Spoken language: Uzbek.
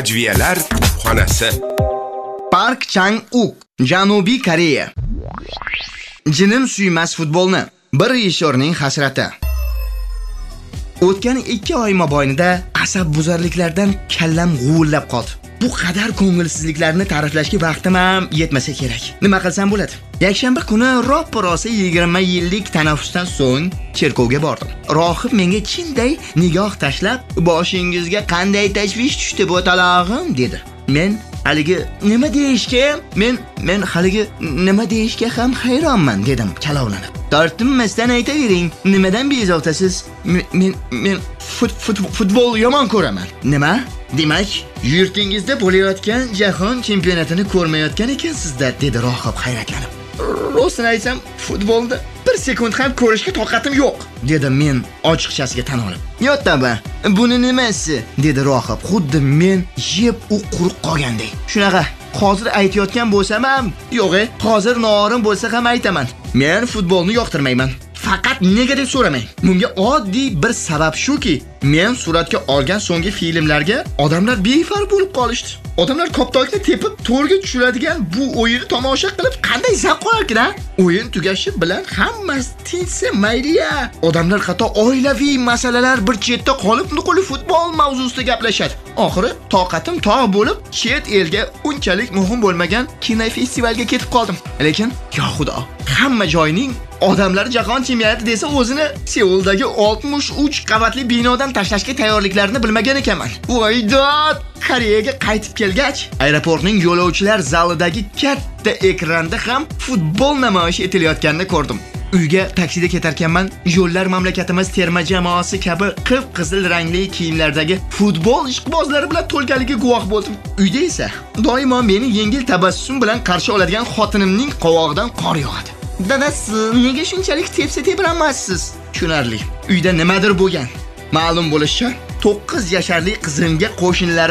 Hajviyalar xonasi. Park Chang-uk, Janubiy Koreya. Jinim suymas futbolni. Bir rejissyorning hasrati. O'tgan 2 oy mobaynida asabbuzarliklardan kallam g'uvillab qoldi. Bu qadar ko'ngilsizliklarni ta'riflashga vaqtim ham yetmasa kerak. Nima qilsam bo'ladi? Yakshanba kuni roppa-rosa 20 yillik tanaffusdan so'ng cherkovga bordim. Rohib menga chinday nigoh tashlab, "Boshingizga qanday tashvish tushdi bu talog'im?" dedi. Men haligi nima deyishga ham hayronman dedim kalovlanib. Tortinmasdan aytavering, nimadan bezovtasiz? Men futbol yomon ko'raman. Nima? Demak, yurtingizda bo'layotgan jahon chempionatini ko'rmayotgan ekansizda, dedi Rohib hayratlanib. Rostini aytsam, futbolda 1 sekund ham ko'rishga toqatim yo'q, dedim men ochiqchasiga tan olib. "Yo'q-taba, buni nimasi?" dedi Rohib, xuddi men yeb u quruq qolganday. Shunaqa, hozir aytayotgan bo'lsam ham, yo'q, hozir noorim bo'lsa ham aytaman. Men futbolni yoqtirmayman. Faqat nega deb so'ramang. Bunga oddiy bir sabab shuki, men suratga olgan so'nggi filmlarga odamlar befarq bo'lib qolishdi. Odamlar koptokni tepib to'rga tushiradigan bu o'yinni tomosha qilib qanday zavq olarkan-a? O'yin tugashi bilan hammasi tinsa mayli-ya. Odamlar hatto oilaviy masalalar bir chetda qolib, nuquli futbol mavzusida gaplashadi. Oxiri toqatim tog' bo'lib, chet elga unchalik muhim bo'lmagan kinofestivalga ketib qoldim. Lekin, yo xudo, hamma joyning odamlar jahon chempionati desa o'zini Seuldagi 63 qavatli binodan tashlashga tayyorliklarini bilmagan ekanman. Voydod! Koreyaga qaytib kelgach, aeroportning yo'lovchilar zalidagi katta ekranda ham futbol namoyish etilayotganini ko'rdim. Uyga taksida ketarkanman, yo'llar mamlakatimiz terma jamoasi kabi qip-qizil rangli kiyimlardagi futbol ishqibozlari bilan to'lganligiga guvoh bo'ldim. Uyda esa doimo meni yengil tabassum bilan qarshi oladigan xotinimning qovog'idan qor yog'adi. "Dadasi, nega shunchalik tepsa-tepiranmassiz?" Tushunarli. Uyda nimadir bo'lgan. Ma'lum bo'lishicha, 9 yasharli qizimga qo'shnilar